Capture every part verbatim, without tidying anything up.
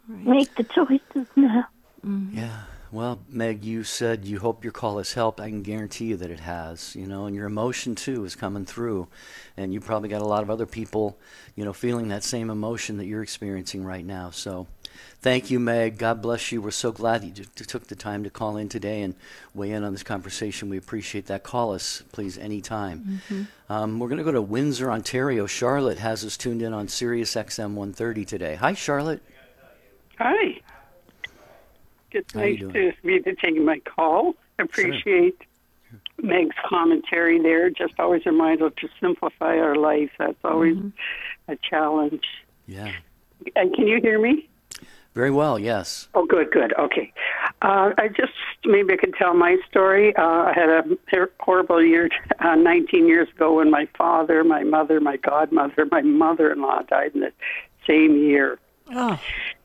Right. Make the choices now. Mm-hmm. Yeah. Well, Meg, you said you hope your call has helped. I can guarantee you that it has, you know, and your emotion too is coming through. And you probably got a lot of other people, you know, feeling that same emotion that you're experiencing right now. So thank you, Meg. God bless you. We're so glad that you t- took the time to call in today and weigh in on this conversation. We appreciate that. Call us, please, anytime. Mm-hmm. Um, we're going to go to Windsor, Ontario. Charlotte has us tuned in on Sirius X M one thirty today. Hi, Charlotte. Hi. It's How nice you to doing? be to taking my call. Appreciate Meg's commentary there. Just always reminds us to simplify our life. That's always Mm-hmm. a challenge. Yeah. And can you hear me? Very well, yes. Oh, good, good. Okay. Uh, I just, maybe I could tell my story. Uh, I had a horrible year uh, nineteen years ago when my father, my mother, my godmother, my mother-in-law died in the same year. Oh.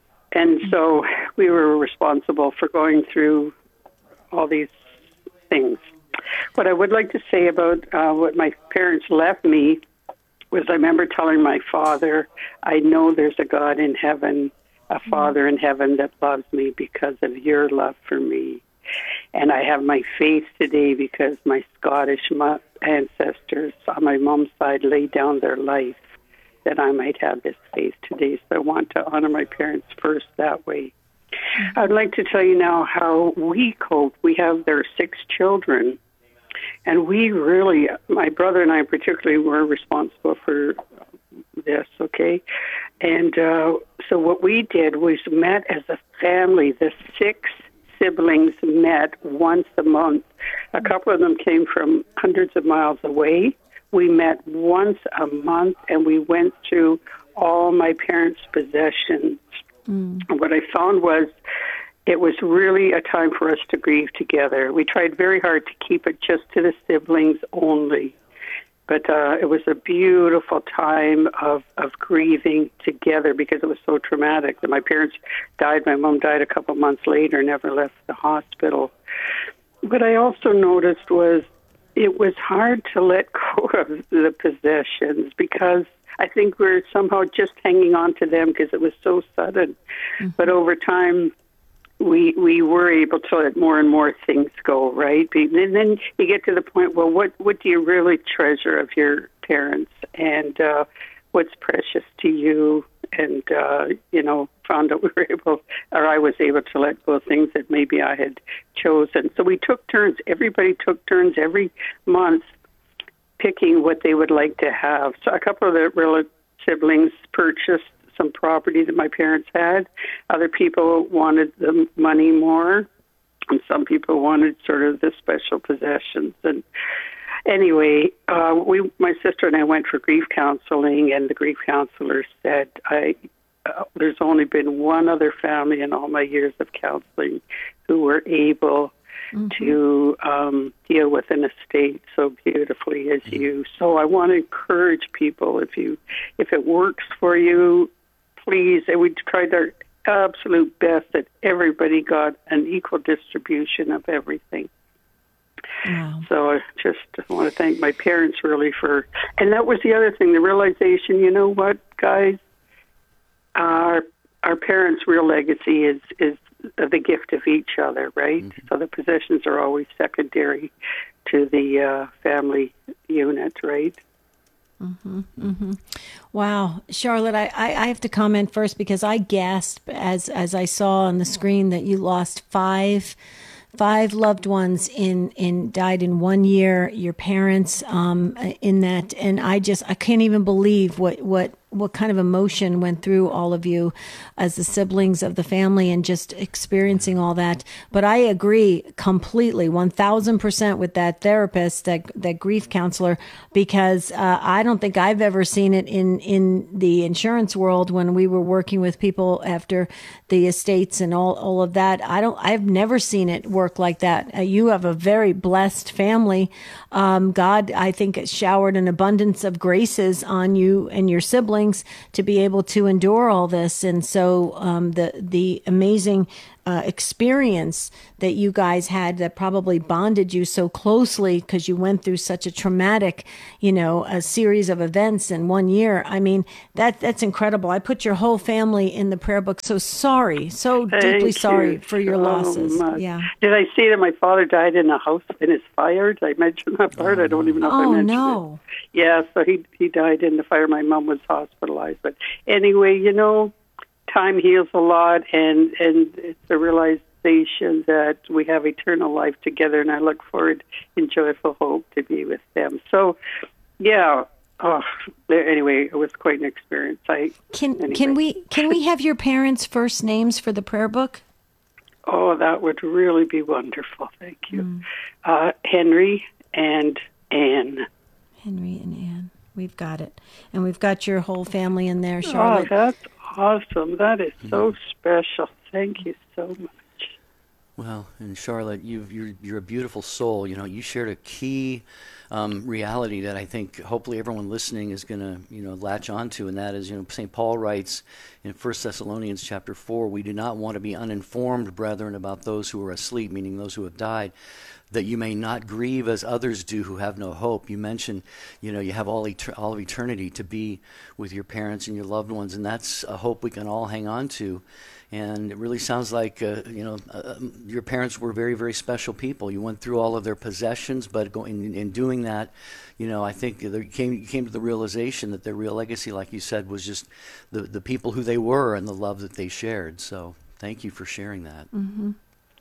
And so we were responsible for going through all these things. What I would like to say about uh, what my parents left me was I remember telling my father, I know there's a God in heaven, a Father in heaven that loves me because of your love for me. And I have my faith today because my Scottish ancestors on my mom's side laid down their life that I might have this faith today. So I want to honor my parents first that way. Mm-hmm. I'd like to tell you now how we cope. We have their six children, and we really, my brother and I particularly, were responsible for this, okay? And uh, so what we did was met as a family. The six siblings met once a month. A couple of them came from hundreds of miles away. We met once a month, and we went through all my parents' possessions. Mm. And what I found was it was really a time for us to grieve together. We tried very hard to keep it just to the siblings only. But uh, it was a beautiful time of, of grieving together because it was so traumatic. My parents died. My mom died a couple months later, never left the hospital. What I also noticed was it was hard to let go of the possessions because I think we're somehow just hanging on to them because it was so sudden. Mm-hmm. But over time, we we were able to let more and more things go, right? And then you get to the point, well, what, what do you really treasure of your parents and uh, what's precious to you? And, uh, you know, found out we were able, or I was able to let go of things that maybe I had chosen. So we took turns. Everybody took turns every month picking what they would like to have. So a couple of the real siblings purchased some property that my parents had. Other people wanted the money more, and some people wanted sort of the special possessions. And anyway, uh, we, my sister and I went for grief counseling, and the grief counselor said, I, uh, there's only been one other family in all my years of counseling who were able mm-hmm. to um, deal with an estate so beautifully as mm-hmm. you. So I want to encourage people, if you, if it works for you, please, and we tried our absolute best that everybody got an equal distribution of everything. Wow. So I just want to thank my parents really for, and that was the other thing, the realization, you know what, guys, our our parents' real legacy is, is the gift of each other, right? Mm-hmm. So the possessions are always secondary to the uh, family unit, right? Mm-hmm, mm-hmm. Wow. Charlotte, I, I, I have to comment first because I gasped as, as I saw on the screen that you lost five Five loved ones in, in died in one year. Your parents um, in that, and I just I can't even believe what what what kind of emotion went through all of you as the siblings of the family and just experiencing all that. But I agree completely, one thousand percent with that therapist, that that grief counselor, because uh, I don't think I've ever seen it in in the insurance world when we were working with people after the estates and all all of that. I don't I've never seen it work work like that. Uh, you have a very blessed family. Um, God, I think, showered an abundance of graces on you and your siblings to be able to endure all this. And so um, the the amazing uh, experience that you guys had that probably bonded you so closely because you went through such a traumatic, you know, a series of events in one year. I mean, that that's incredible. I put your whole family in the prayer book. So sorry, so Thank deeply sorry you for your so losses. much. Yeah. Did I say that my father died in a house in his fire? Did I mention that part? I don't even know if I Oh, mentioned no. it. Yeah, so he he died in the fire. My mom was hospitalized. But anyway, you know, time heals a lot, and, and it's a realization that we have eternal life together, and I look forward in joyful hope to be with them. So, yeah. Oh, anyway, it was quite an experience. I Can anyway. can we can we have your parents' first names for the prayer book? Oh, that would really be wonderful. Thank you. Mm. Uh, Henry and Anne. Henry and Anne. We've got it. And we've got your whole family in there, Oh, Charlotte. that's awesome. That is so special. Thank you so much. Well, and Charlotte, you've, you're you're a beautiful soul. You know, you shared a key um, reality that I think hopefully everyone listening is going to you know latch onto, and that is, you know, Saint Paul writes in First Thessalonians chapter four, we do not want to be uninformed, brethren, about those who are asleep, meaning those who have died, that you may not grieve as others do who have no hope. You mentioned, you know, you have all, eter- all of eternity to be with your parents and your loved ones, and that's a hope we can all hang on to. And it really sounds like, uh, you know, uh, your parents were very, very special people. You went through all of their possessions, but go, in, in doing that, you know, I think you came, you came to the realization that their real legacy, like you said, was just the, the people who they were and the love that they shared. So thank you for sharing that. Mm-hmm.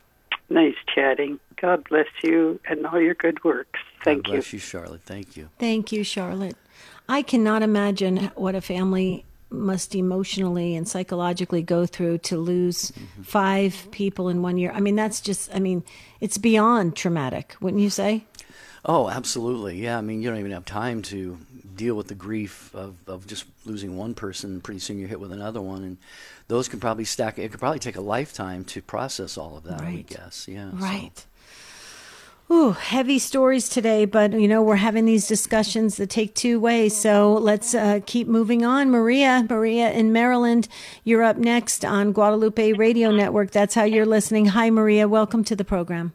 Nice chatting. God bless you and all your good works. Thank God you. bless you, Charlotte. Thank you. Thank you, Charlotte. I cannot imagine what a family must emotionally and psychologically go through to lose mm-hmm. five people in one year. I mean, that's just, I mean, it's beyond traumatic, wouldn't you say? Oh, absolutely. Yeah. I mean, you don't even have time to deal with the grief of, of just losing one person. Pretty soon you're hit with another one. And those can probably stack. It could probably take a lifetime to process all of that, right. I would guess. Yeah. Right. So. Ooh, heavy stories today, but, you know, we're having these discussions that take two ways. So let's uh, keep moving on. Maria, Maria in Maryland, you're up next on Guadalupe Radio Network. That's how you're listening. Hi, Maria. Welcome to the program.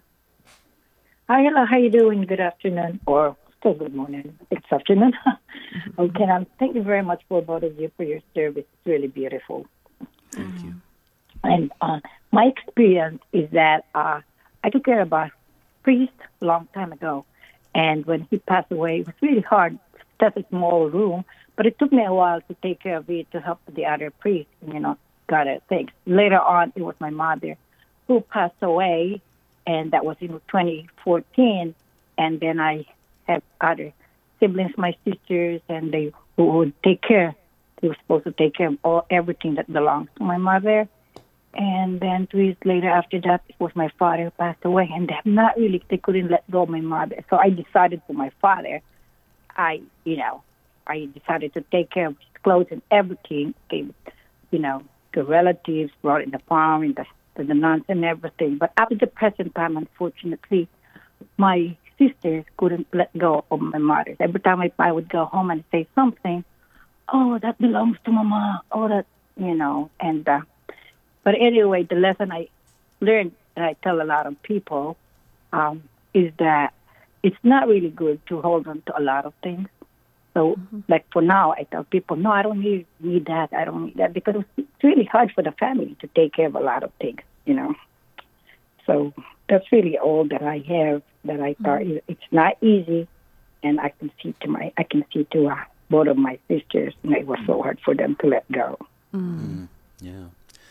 Hi, hello. How you doing? Good afternoon, or still good morning. It's afternoon. Okay, um, thank you very much for both of you for your service. It's really beautiful. Thank you. And uh, my experience is that uh, I took care of a priest a long time ago, and when he passed away, it was really hard. That's a small room, but it took me a while to take care of it to help the other priest. You know, got it. Thanks. Later on, it was my mother who passed away, and that was in twenty fourteen. And then I have other siblings, my sisters, and they who would take care. They were supposed to take care of all everything that belongs to my mother. And then two years later, after that, it was my father who passed away, and they not really, they couldn't let go of my mother. So I decided for my father, I, you know, I decided to take care of his clothes and everything. Gave, you know, the relatives, brought in the farm, and the, the nuns and everything. But after the present time, unfortunately, my sisters couldn't let go of my mother. Every time I, I would go home and say something, oh, that belongs to Mama. Oh, that, you know, and, uh, but anyway, the lesson I learned, and I tell a lot of people, um, is that it's not really good to hold on to a lot of things. So, mm-hmm. like for now, I tell people, no, I don't need, need that. I don't need that, because it's really hard for the family to take care of a lot of things, you know. So that's really all that I have. That I thought mm-hmm. it's not easy, and I can see to my, I can see to uh, both of my sisters, and it was so hard for them to let go. Mm-hmm. Yeah.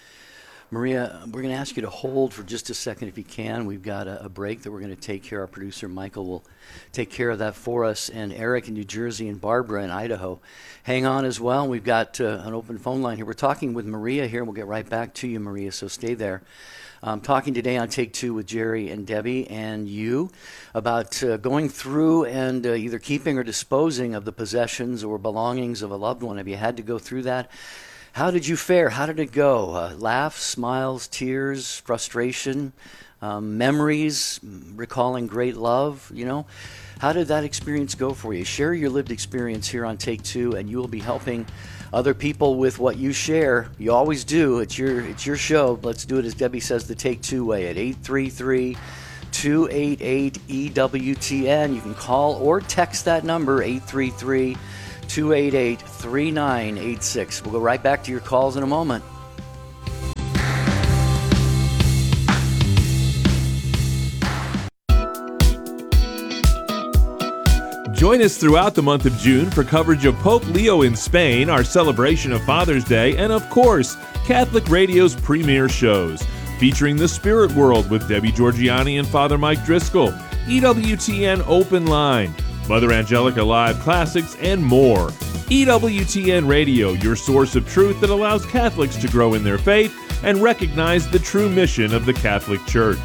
Maria, we're going to ask you to hold for just a second if you can. We've got a, a break that we're going to take care of. Our producer, Michael, will take care of that for us. And Eric in New Jersey and Barbara in Idaho. Hang on as well. We've got uh, an open phone line here. We're talking with Maria here. We'll get right back to you, Maria, so stay there. I'm talking today on Take Two with Jerry and Debbie and you about uh, going through and uh, either keeping or disposing of the possessions or belongings of a loved one. Have you had to go through that? How did you fare? How did it go? Uh, laughs, smiles, tears, frustration, um, memories, recalling great love, you know? How did that experience go for you? Share your lived experience here on Take Two, and you will be helping other people with what you share. You always do. It's your it's your show. Let's do it, as Debbie says, the Take Two way at eight three three, two eight eight, E W T N. You can call or text that number, eight three three, two eight eight, three nine eight six. We'll go right back to your calls in a moment. Join us throughout the month of June for coverage of Pope Leo in Spain, our celebration of Father's Day, and of course, Catholic Radio's premier shows, featuring The Spirit World with Debbie Georgiani and Father Mike Driscoll, E W T N Open Line, Mother Angelica Live Classics, and more. E W T N Radio, your source of truth that allows Catholics to grow in their faith and recognize the true mission of the Catholic Church.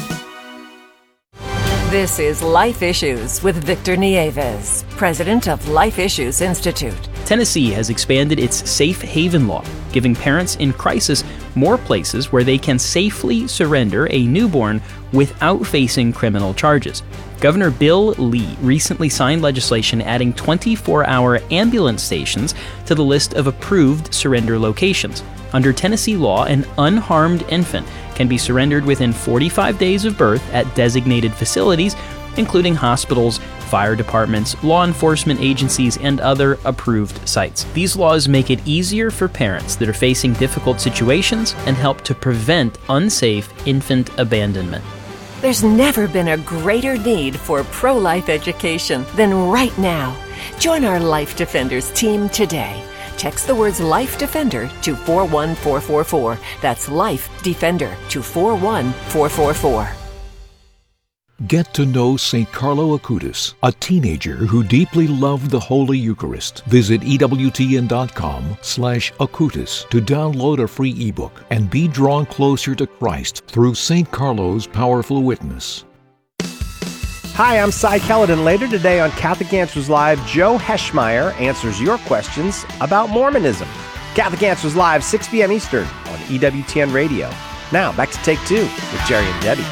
This is Life Issues with Victor Nieves, president of Life Issues Institute. Tennessee has expanded its safe haven law, giving parents in crisis more places where they can safely surrender a newborn without facing criminal charges. Governor Bill Lee recently signed legislation adding twenty-four hour ambulance stations to the list of approved surrender locations. Under Tennessee law, an unharmed infant can be surrendered within forty-five days of birth at designated facilities, including hospitals, fire departments, law enforcement agencies, and other approved sites. These laws make it easier for parents that are facing difficult situations and help to prevent unsafe infant abandonment. There's never been a greater need for pro-life education than right now. Join our Life Defenders team today. Text the words Life Defender to four one four four four. That's Life Defender to four one four four four. Get to know Saint Carlo Acutis, a teenager who deeply loved the Holy Eucharist. Visit EWTN.com slash Acutis to download a free ebook and be drawn closer to Christ through Saint Carlo's powerful witness. Hi, I'm Cy Kelladon. Later today on Catholic Answers Live, Joe Heschmeyer answers your questions about Mormonism. Catholic Answers Live, six p.m. Eastern on E W T N Radio. Now, back to Take Two with Jerry and Debbie.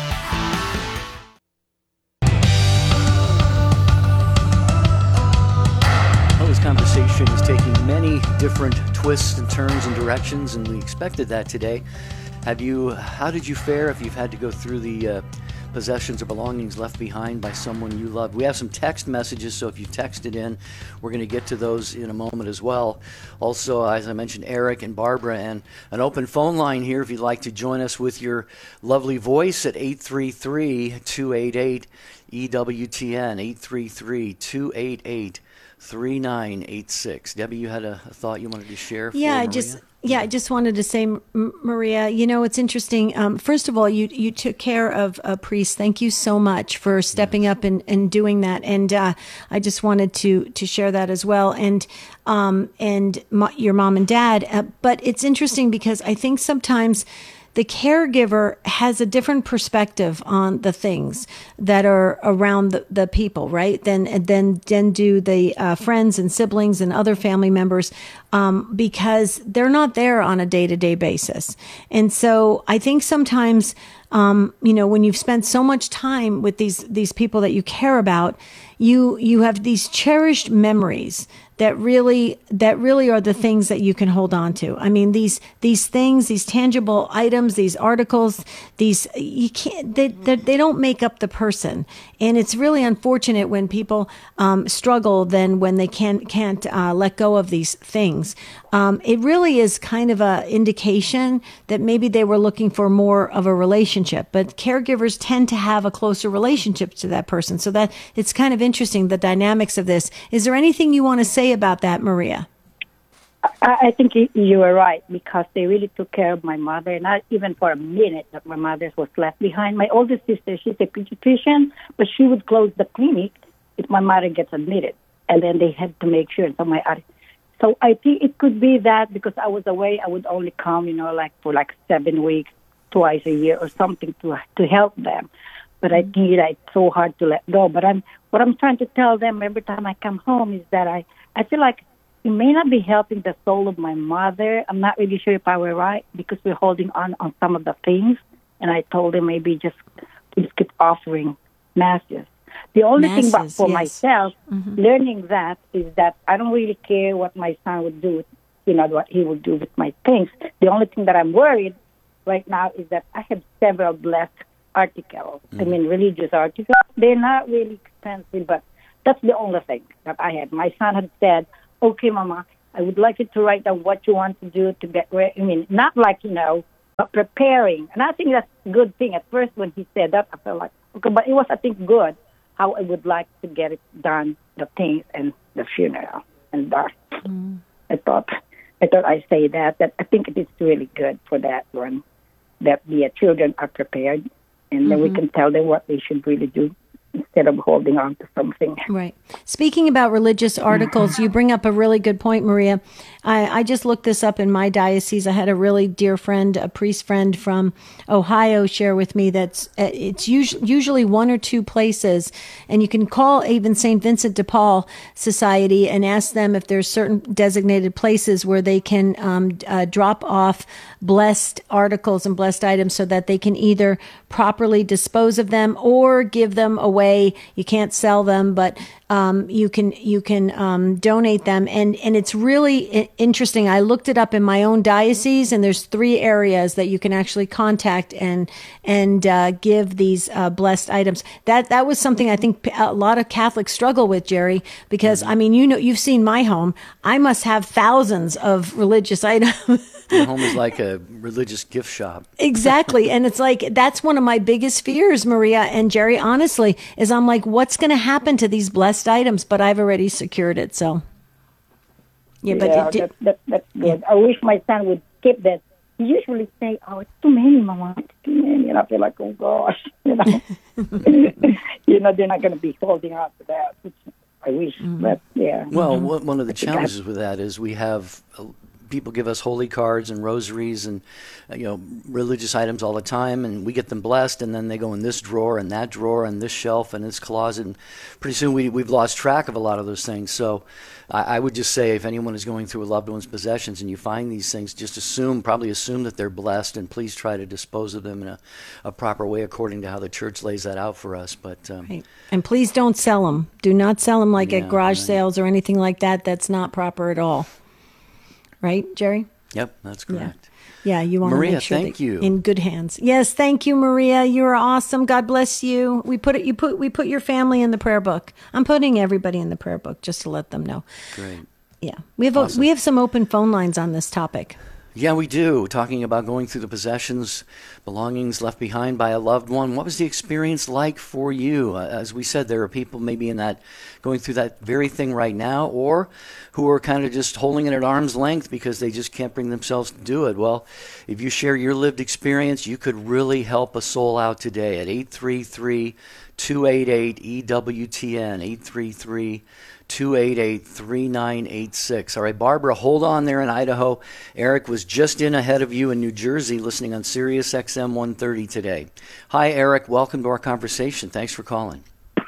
Well, this conversation is taking many different twists and turns and directions, and we expected that today. Have you? How did you fare if you've had to go through the uh, possessions or belongings left behind by someone you love? We have some text messages, so if you texted in, we're going to get to those in a moment as well. Also, as I mentioned, Eric and Barbara, and an open phone line here if you'd like to join us with your lovely voice at eight three three, two eight eight, E W T N, eight three three, two eight eight, three nine eight six. Debbie, you had a, a thought you wanted to share? For Yeah, I Maria? just yeah, I just wanted to say, M- Maria, you know, it's interesting. Um, first of all, you you took care of a priest. Thank you so much for stepping yes. up and, and doing that. And uh, I just wanted to to share that as well. And um, and my, your mom and dad. Uh, but it's interesting because I think sometimes the caregiver has a different perspective on the things that are around the, the people, right? Then, then, then do the uh, friends and siblings and other family members, um, because they're not there on a day-to-day basis. And so I think sometimes, um, you know, when you've spent so much time with these, these people that you care about, you, you have these cherished memories that really, that really are the things that you can hold on to. I mean, these, these things, these tangible items, these articles, these, you can't, they, they, they don't make up the person. And it's really unfortunate when people, um, struggle then when they can't, can't, uh, let go of these things. Um, it really is kind of a indication that maybe they were looking for more of a relationship, but caregivers tend to have a closer relationship to that person. So that it's kind of interesting, the dynamics of this. Is there anything you want to say about that, Maria? I, I think you are right, because they really took care of my mother, not even for a minute that my mother was left behind. My oldest sister, she's a pediatrician, but she would close the clinic if my mother gets admitted, and then they had to make sure. So my So I think it could be that because I was away, I would only come, you know, like for like seven weeks, twice a year or something to to help them. But I think that it's so hard to let go. But I'm what I'm trying to tell them every time I come home is that I, I feel like it may not be helping the soul of my mother. I'm not really sure if I were right, because we're holding on on some of the things. And I told them maybe just just keep offering masses. The only Masses, thing about for yes. myself, mm-hmm. learning that is that I don't really care what my son would do you know, what he will do with my things. The only thing that I'm worried right now is that I have several blessed articles. Mm. I mean, religious articles. They're not really expensive, but that's the only thing that I had. My son had said, okay, Mama, I would like you to write down what you want to do to get ready. I mean, not like, you know, but preparing. And I think that's a good thing. At first, when he said that, I felt like, okay, but it was, I think, good how I would like to get it done, the things and the funeral. And uh, mm. I thought I thought I say that, that I think it is really good for that one, that the uh, children are prepared, and mm-hmm. then we can tell them what they should really do instead of holding on to something. Right. Speaking about religious articles, you bring up a really good point, Maria. I, I just looked this up in my diocese. I had a really dear friend, a priest friend from Ohio, share with me that it's usually, usually one or two places, and you can call even Saint Vincent de Paul Society and ask them if there's certain designated places where they can um, uh, drop off blessed articles and blessed items so that they can either properly dispose of them or give them away. You can't sell them, but um, you can you can um, donate them, and and it's really interesting. I looked it up in my own diocese, and there's three areas that you can actually contact and and uh, give these uh, blessed items. That that was something I think a lot of Catholics struggle with, Jerry, because I mean, you know, you've seen my home. I must have thousands of religious items. Your home is like a religious gift shop. Exactly. And it's like, that's one of my biggest fears, Maria and Jerry, honestly, is I'm like, what's going to happen to these blessed items? But I've already secured it. So, yeah, but yeah, it did, that's, that's, that's good. Yeah. I wish my son would keep that. He usually say, oh, it's too many, Mama. It's too many. And I feel like, oh, gosh. You know, you know they're not going to be holding on to that, which I wish. Mm-hmm. But, yeah. Well, mm-hmm. one of the challenges with that is we have people give us holy cards and rosaries and you know religious items all the time, and we get them blessed, and then they go in this drawer and that drawer and this shelf and this closet, and pretty soon we, we've lost track of a lot of those things. So I, I would just say, if anyone is going through a loved one's possessions and you find these things, just assume, probably assume that they're blessed, and please try to dispose of them in a, a proper way according to how the church lays that out for us. But um, right. And please don't sell them. Do not sell them like yeah, at garage right. sales or anything like that. That's not proper at all. Right, Jerry? Yep, that's correct. Yeah, yeah you want Maria, to make sure thank that you. In good hands. Yes, thank you, Maria. You're awesome. God bless you. We put it. You put. We put your family in the prayer book. I'm putting everybody in the prayer book just to let them know. Great. Yeah, we have awesome. a, we have some open phone lines on this topic. Yeah, we do. Talking about going through the possessions, belongings left behind by a loved one. What was the experience like for you? Uh, as we said, there are people maybe in that, going through that very thing right now, or who are kind of just holding it at arm's length because they just can't bring themselves to do it. Well, if you share your lived experience, you could really help a soul out today at eight three three, two eight eight, E W T N, eight three three, two eight eight, three nine eight six. All right, Barbara, hold on there in Idaho. Eric was just in ahead of you in New Jersey listening on Sirius X M one thirty today. Hi, Eric. Welcome to our conversation. Thanks for calling.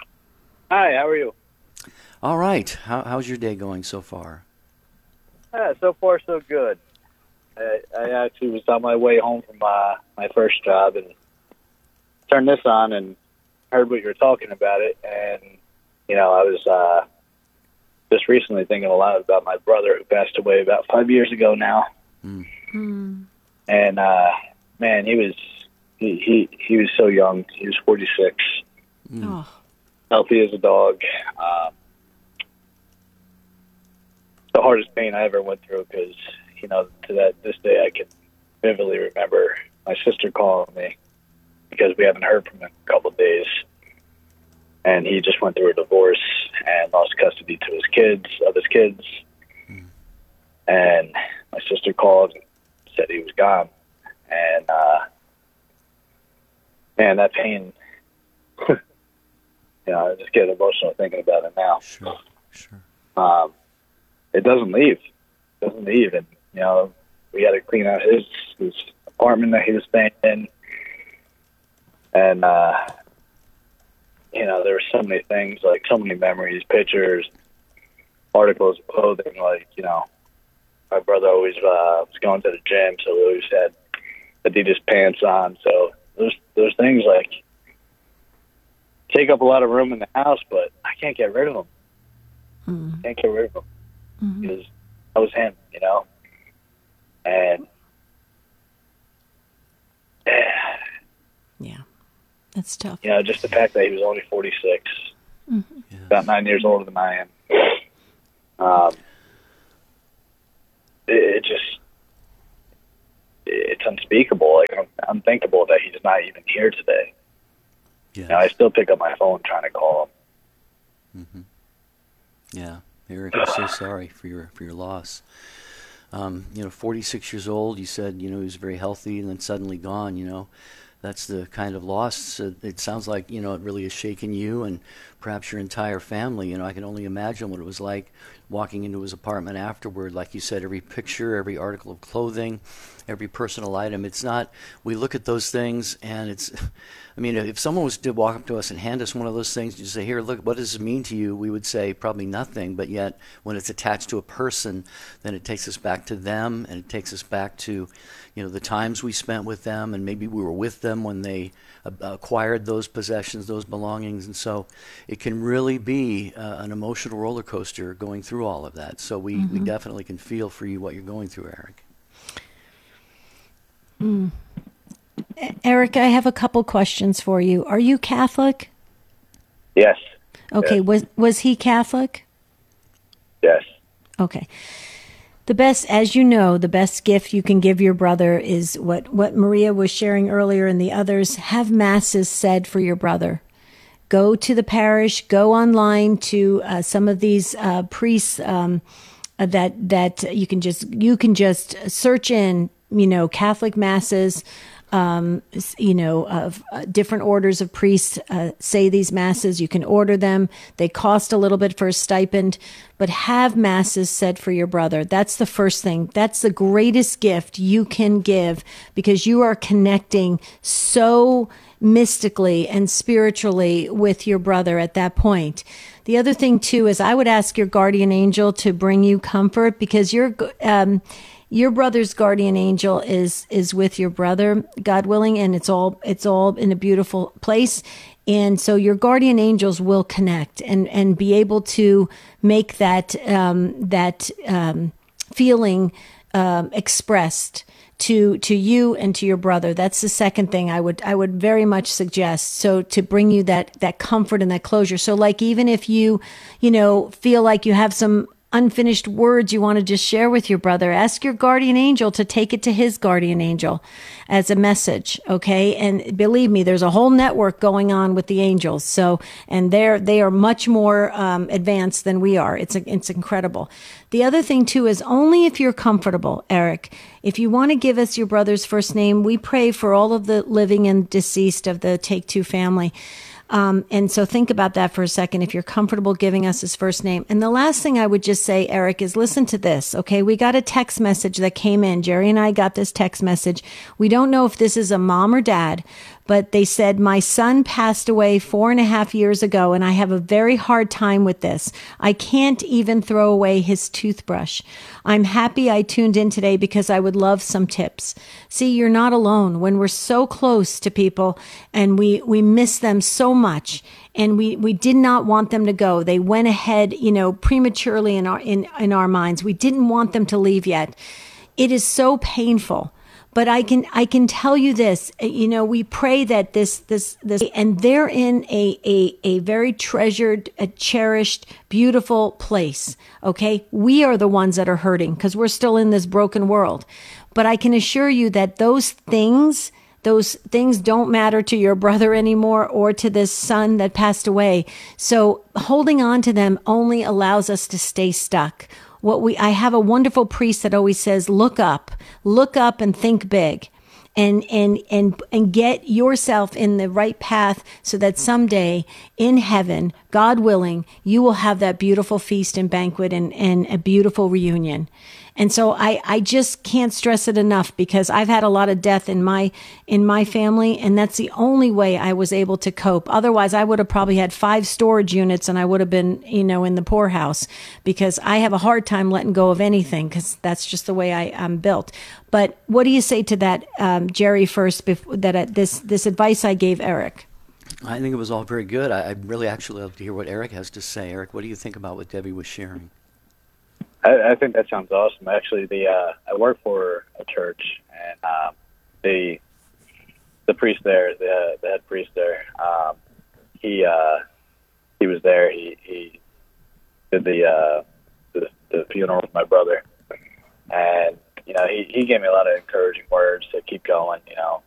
Hi, how are you? All right. How, how's your day going so far? Yeah, so far so good. I, I actually was on my way home from uh, my first job and turned this on and heard what you were talking about it. And, you know, I was... Uh, just recently thinking a lot about my brother who passed away about five years ago now. Mm. Mm. And, uh, man, he was, he, he, he was so young. He was forty-six. Mm. Oh. Healthy as a dog. Um, the hardest pain I ever went through because, you know, to that, this day I can vividly remember my sister calling me because we haven't heard from him in a couple of days. And he just went through a divorce and lost custody to his kids, of his kids. Mm. And my sister called and said he was gone. And, uh, man, that pain, you know, I just get emotional thinking about it now. Sure, sure. Um, it doesn't leave. It doesn't leave. And, you know, we got to clean out his, his apartment that he was staying in. And, uh, you know, there were so many things, like so many memories, pictures, articles of clothing. Like, you know, my brother always uh, was going to the gym, so we always had Adidas pants on. So those those things, like, take up a lot of room in the house, but I can't get rid of them. Mm. Can't get rid of them mm-hmm. because that was him, you know. And yeah, that's tough. You know, just the fact that he was only forty-six, mm-hmm. yeah. about nine years older than I am. Um, it, it just, it's unspeakable, like unthinkable that he's not even here today. Yes. You know, I still pick up my phone trying to call him. Mm-hmm. Yeah, Eric, I'm so sorry for your for your loss. Um, you know, forty-six years old. You said, you know, he was very healthy, and then suddenly gone. You know, that's the kind of loss. Uh, it sounds like, you know, it really has shaken you and perhaps your entire family. You know, I can only imagine what it was like walking into his apartment afterward. Like you said, every picture, every article of clothing, every personal item. It's not, we look at those things and it's, I mean, if someone was to walk up to us and hand us one of those things, you say, here, look, what does it mean to you? We would say probably nothing, but yet when it's attached to a person, then it takes us back to them, and it takes us back to, you know, the times we spent with them, and maybe we were with them when they uh, acquired those possessions, those belongings, and so it can really be uh, an emotional roller coaster going through all of that. So we, mm-hmm. we definitely can feel for you what you're going through, Eric. Mm. Eric, I have a couple questions for you. Are you Catholic? Yes. Okay. Yes. Was was he Catholic? Yes. Okay. The best, as you know, the best gift you can give your brother is what, what Maria was sharing earlier and the others. Have masses said for your brother. Go to the parish, go online to uh, some of these uh, priests um, uh, that that you can just you can just search in, you know, Catholic masses. Um, you know, of uh, different orders of priests uh, say these masses. You can order them. They cost a little bit for a stipend, but have masses said for your brother. That's the first thing. That's the greatest gift you can give, because you are connecting so mystically and spiritually with your brother at that point. The other thing too is I would ask your guardian angel to bring you comfort, because you're, um, your brother's guardian angel is is with your brother, God willing, and it's all it's all in a beautiful place. And so your guardian angels will connect and, and be able to make that um, that um, feeling um, expressed to to you and to your brother. That's the second thing I would I would very much suggest. So to bring you that that comfort and that closure. So like even if you you know feel like you have some unfinished words you want to just share with your brother, ask your guardian angel to take it to his guardian angel as a message. Okay. And believe me, there's a whole network going on with the angels. So, and they're, they are much more um, advanced than we are. It's, a, it's incredible. The other thing too is only if you're comfortable, Eric, if you want to give us your brother's first name, we pray for all of the living and deceased of the Take Two family. Um, and so think about that for a second, if you're comfortable giving us his first name. And the last thing I would just say, Eric, is listen to this. Okay. We got a text message that came in. Jerry and I got this text message. We don't know if this is a mom or dad, but they said, my son passed away four and a half years ago, and I have a very hard time with this. I can't even throw away his toothbrush. I'm happy I tuned in today because I would love some tips. See, you're not alone. When we're so close to people and we, we miss them so much, and we, we did not want them to go. They went ahead, you know, prematurely in our, in, in our minds. We didn't want them to leave yet. It is so painful. But I can, I can tell you this, you know, we pray that this, this, this, and they're in a, a, a very treasured, a cherished, beautiful place. Okay. We are the ones that are hurting because we're still in this broken world. But I can assure you that those things, those things don't matter to your brother anymore or to this son that passed away. So holding on to them only allows us to stay stuck. What we, I have a wonderful priest that always says, look up, look up and think big, and, and, and, and get yourself in the right path so that someday in heaven, God willing, you will have that beautiful feast and banquet and, and a beautiful reunion. And so I, I just can't stress it enough, because I've had a lot of death in my, in my family. And that's the only way I was able to cope. Otherwise, I would have probably had five storage units and I would have been, you know, in the poorhouse, because I have a hard time letting go of anything, because that's just the way I, I'm built. But what do you say to that, um, Jerry, first, before, that uh, this, this advice I gave Eric? I think it was all very good. I, I'd really actually love to hear what Eric has to say. Eric, what do you think about what Debbie was sharing? I, I think that sounds awesome. Actually, the uh, I work for a church, and um, the the priest there, the, the head priest there, um, he uh, he was there. He he did the, uh, the the funeral of my brother, and you know he, he gave me a lot of encouraging words to keep going. You know,